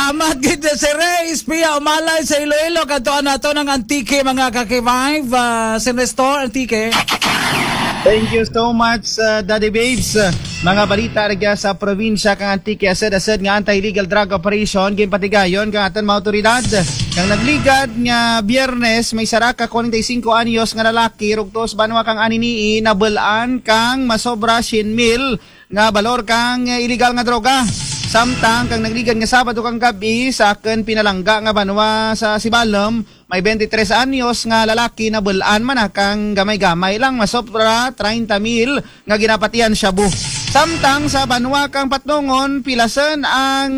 Salamat gid Sir Reyes Pia umalay sa Iloilo kadto nato ng Antique mga kaki-5 Sir Nestor Antique. Thank you so much, Daddy Babes. Mga balita ragya sa probinsya kang Antique ased nga anti-illegal drug operation ginpatigayon kang atan mga otoridad. Kang nagligad nga Biyernes may sara ka 45 anyos nga lalaki rugtos banwa kang anini nabelaan kang masobra 100,000 nga balor kang illegal nga droga. Samtang kang nagligad nga Sabado kang gabi sa akin pinalangga nga banwa sa Sibalom may 23 anyos nga lalaki na bulaan man kang gamay-gamay lang masobra 30,000 nga ginapatian shabu. Samtang sa banwa kang Patnongon pilasen ang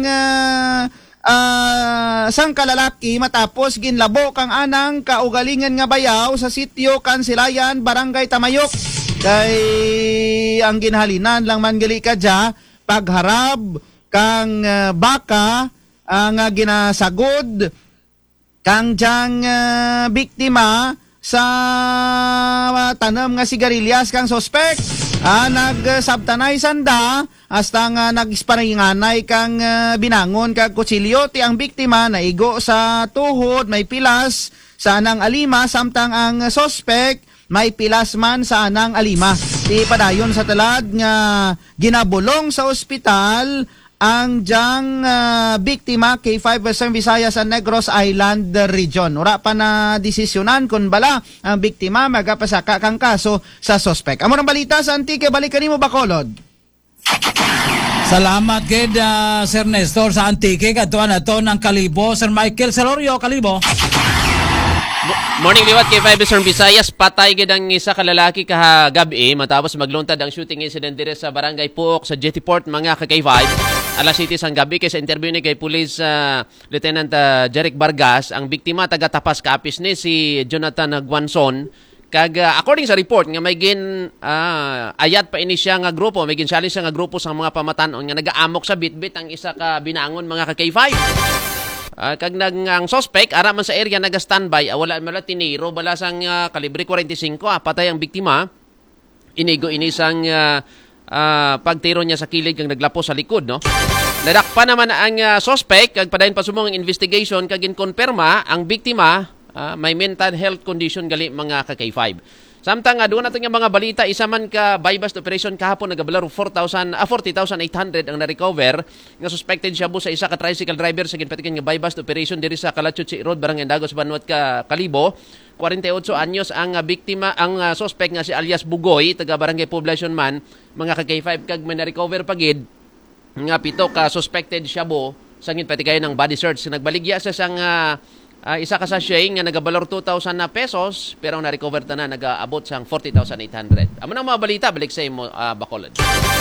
sang kalalaki matapos ginlabo kang anang kaugalingan nga bayaw sa sitio Kansilayan, Barangay Tamayok. Kay ang ginhalinan lang man gali kadya pagharab kang baka nga ginasagod kang diyang biktima sa tanam nga sigarilyas kang sospek. Nagsabtanay sanda hasta nga nagisparinganay kang binangon kag kutsilyo ti ang biktima naigo sa tuhod may pilas sa anang alima samtang ang sospek may pilas man sa anang alima. Ti padayon sa talad nga ginabulong sa ospital ang diyang biktima kay 5% Visayas sa Negros Island region. Ura pa na desisyonan kung bala ang biktima magapasaka kang kaso sa sospek. Amo ng balita sa Antique, balikan mo Bacolod. Salamat kid Sir Nestor sa Antique kadto nato ng Kalibo Sir Michael Celorio Kalibo. Morning liwat kay 5 Western Visayas, patay gid ang isa ka lalaki kahagabi matapos magluntad ang shooting incident dire sa Barangay Puok sa Jettyport mga ka-K5. Alas 7 sang gabi kay sa interview ni kay Police Lieutenant Jeric Vargas, ang biktima taga Tapas Capiz ni si Jonathan Guanzon. Kag according sa report nga may ayat pa ini siya nga grupo, may ginsali siya nga grupo sa mga pamatanon nga nagaamok sa bitbit ang isa ka binangon mga ka-K5. Kag ang suspect ara man sa area naga-standby, wala man tiniro bala sang kalibre 45, patay ang biktima. Inigo inisang pagtiro niya sa kilid kag naglapo sa likod, no. Nadakpa naman ang suspect kag padayon pa sumong investigation kag ginkonperma ang biktima may mental health condition gali mga ka-K5. Samtang doon natin yung mga balita, isa man ka buy-bust operation kahapon nagabalaro 40,800 ang na-recover. Nga suspected siya sa isa ka tricycle driver sa ginpatikan nga buy-bust operation diri sa Kalachuchi Road, Barangay Dagos, Banuat ka Kalibo. 48 anyos ang biktima, ang suspect nga si alias Bugoy, taga Barangay Poblacion man, mga ka-K5 kag may na-recover pagid nga 7 ka suspected siya sa ginpatikan ng body search. Nagbaligya sa sang isa ka sa siyang nga nagabalor 2,000 na pesos pero ang na-recover na nag-aabot sang 40,800. Amo na mga balita, balik sa imo Bacolod.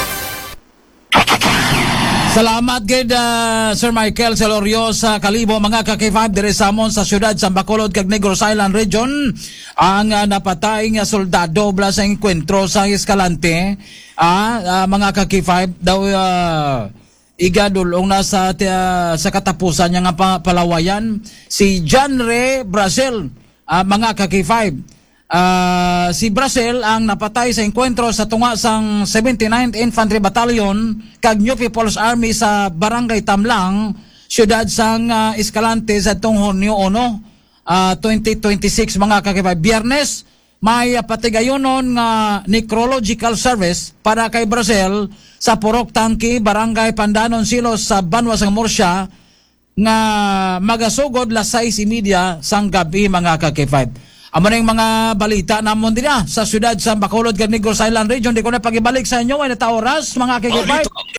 Salamat gid Sir Michael Celorio sa Kalibo mga ka-K5 dire sa amon sa syudad sa Bacolod kag Negros Island region. Ang napatay nga soldado bla sa enkwentro sa Escalante mga ka-K5 daw igadulong na sa katapusan niya nga palawayan si John Ray Brazil mga ka-K5. Si Brazil ang napatay sa enkwentro sa tunga sang 79th Infantry Battalion kag New People's Army sa Barangay Tamlang, syudad sang Escalante sa tong Hunyo 1, 2026 mga ka-K5. Biyernes may patigayonon nga necrological service para kay Brazil sa Purok Tangki, Barangay Pandanon Silos sa Banwa sang Murcia nga magasugod las 6:30 sang gabi mga ka-K5. Amo na yung mga balita namon din sa syudad sa Bacolod kag Negros Island region. Di ko na pagibalik sa inyo ay nataoras mga ka-K5.